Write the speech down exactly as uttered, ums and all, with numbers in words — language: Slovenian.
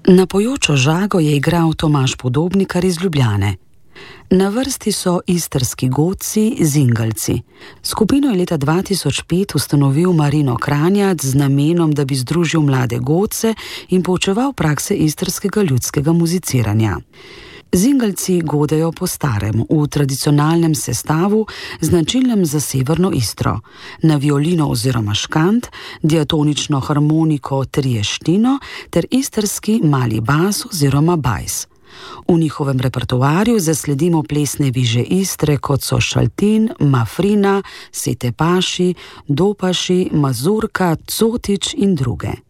Na pojočo žago je igral Tomaž Podobnikar iz Ljubljane. Na vrsti so istrski godci Zingalci. Skupino je leta dva tisoč pet ustanovil Marino Kranjac z namenom, da bi združil mlade godce in poučeval prakse istrskega ljudskega muziciranja. Zingalci godejo po starem, v tradicionalnem sestavu, značilnem za severno Istro. Na violino oziroma škant, diatonično harmoniko trieštino ter istrski mali bas oziroma bajs. V njihovem repertoarju zasledimo plesne viže Istre, kot so šaltin, mafrina, setepaši, dopaši, mazurka, cotič in druge.